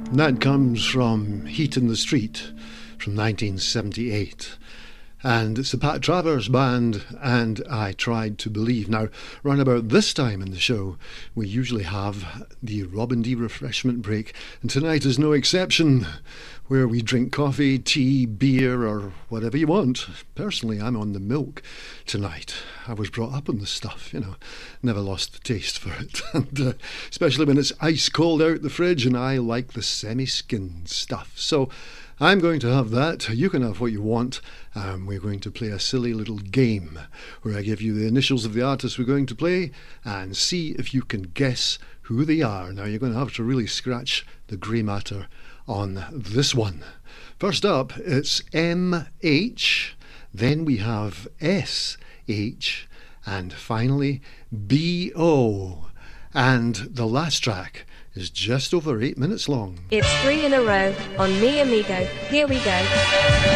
That comes from Heat in the Street from 1978. And it's the Pat Travers Band, and I Tried to Believe. Now, round about this time in the show, we usually have the Robin D refreshment break, and tonight is no exception, where we drink coffee, tea, beer, or whatever you want. Personally, I'm on the milk tonight. I was brought up on the stuff, never lost the taste for it. And especially when it's ice cold out the fridge, and I like the semi-skinned stuff. So I'm going to have that. You can have what you want. We're going to play a silly little game where I give you the initials of the artist we're going to play and see if you can guess who they are. Now, you're going to have to really scratch the grey matter on this one. First up, it's MH, then we have SH, and finally BO. And the last track is just over 8 minutes long. It's 3 in a row on Mi Amigo. Here we go.